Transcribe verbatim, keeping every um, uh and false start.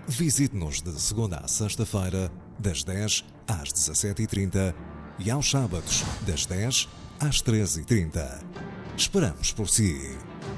Visite-nos de segunda à sexta-feira, das dez às dezassete e trinta e aos sábados, das dez às treze e trinta. Esperamos por si.